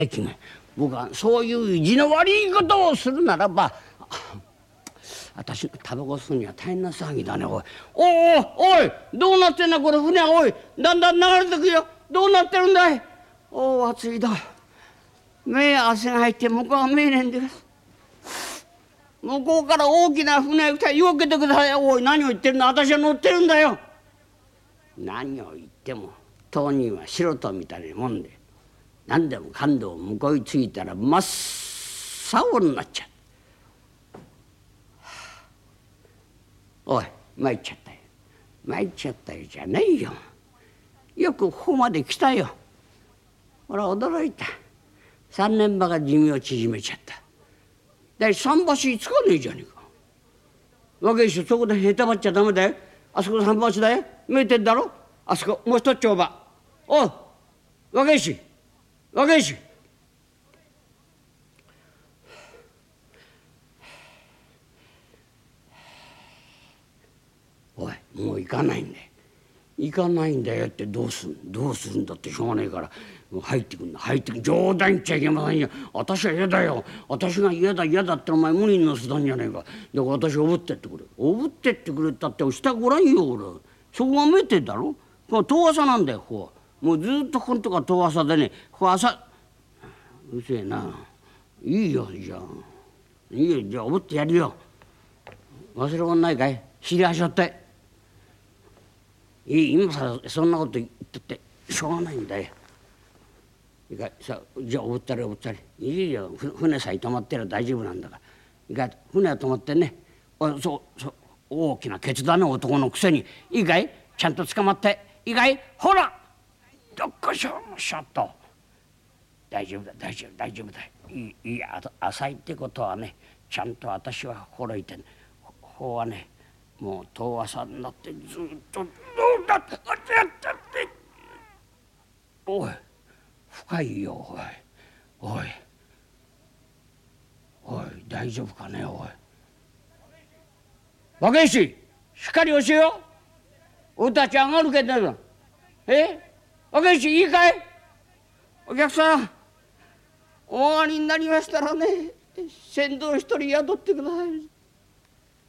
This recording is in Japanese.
君、僕はそういう意地の悪いことをするならば、私のタバコ吸うには大変な騒ぎだね。おいおいおい、どうなってんだこれ船は。おい、だんだん流れてくよ。どうなってるんだい。おお、暑いだ。目汗が入って向こうが見えねえんです。向こうから大きな船が来たらよけてください。おい、何を言ってるんだ。私は乗ってるんだよ。何を言っても当人は素人みたいなもんで、何でもかんでも向こうに着いたら真っ青になっちゃう。おい、参っちゃったよ。参っちゃったよじゃないよ。よくここまで来たよ。俺は驚いた。3年ばかり寿命を縮めちゃった。だい桟橋つかねえじゃねえか。若い人そこでへたばっちゃダメだよ。あそこ桟橋だよ。見えてんだろ。あそこもう一つ丁場。おい、若いし若いし。おい、もう行かないんだよ。行かないんだよってどうするんだってしょうがないから入ってくんだ。入ってくん。冗談言っちゃいけませんよ。私は嫌だよ。私が嫌だってお前無理に乗せたんじゃねえか。だから私おぶってってくれ。おぶってってくれったって下ごらんよ俺。そこが見えてんだろ。この遠浅なんだよ。こうもうずっとここんとこは遠浅でね。こう浅うるせえな。いいよじゃあ。いいよじゃあおぶってやるよ。忘れ物ないかい。尻足折って。今さそんなこと言ったってしょうがないんだよ。いいかさじゃあおぶったり。いいよ船さえ止まってりゃ大丈夫なんだから。いいか船は止まってね。そう大きなケツだね男のくせに。いいかいちゃんと捕まって。いいかいほらどっこしょシャッと。大丈夫だ。いい浅いってことはねちゃんと私は心得てね。ここはねもう遠浅になってずっとどうだっておい深いよ。おい大丈夫かね。おい若いししっかり教えよ。俺たち上がるけど若いしいいかい。お客さんお上がりになりましたらね船頭一人雇ってください。